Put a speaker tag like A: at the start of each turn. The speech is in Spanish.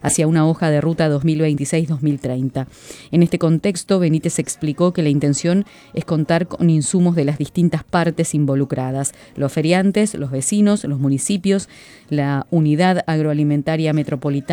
A: hacia una hoja de ruta 2026-2030. En este contexto, Benítez explicó que la intención es contar con insumos de las distintas partes involucradas: los feriantes, los vecinos, los municipios, la unidad agroalimentaria metropolitana